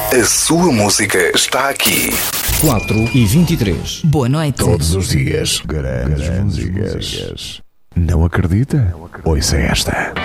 A sua música está aqui. 4h23. Boa noite. Todos os dias, grandes músicas. Não acredita? Ouça esta.